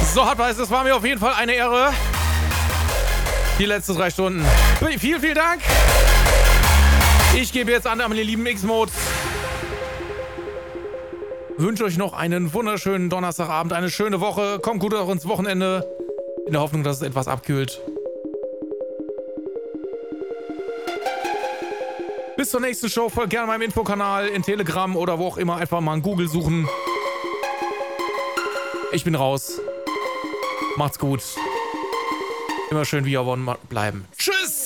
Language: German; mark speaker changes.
Speaker 1: So, Hardweiß, es war mir auf jeden Fall eine Ehre. Die letzten 3 Stunden. Vielen, vielen Dank. Ich gebe jetzt an meine lieben X-Modes. Wünsche euch noch einen wunderschönen Donnerstagabend, eine schöne Woche. Kommt gut auch ins Wochenende. In der Hoffnung, dass es etwas abkühlt. Bis zur nächsten Show. Folgt gerne meinem Infokanal in Telegram oder wo auch immer. Einfach mal in Google suchen. Ich bin raus. Macht's gut. Immer schön wie ihr wollen bleiben. Tschüss!